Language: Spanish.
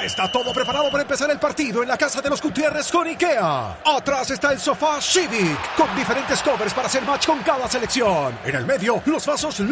Ya está todo preparado para empezar el partido en la casa de los Gutiérrez con IKEA. Atrás está el sofá Civic, con diferentes covers para hacer match con cada selección. En el medio, los vasos